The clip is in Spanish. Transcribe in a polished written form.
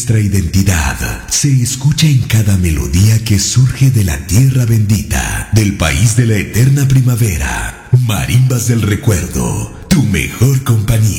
Nuestra identidad se escucha en cada melodía que surge de la tierra bendita, del país de la eterna primavera. Marimbas del recuerdo, tu mejor compañía.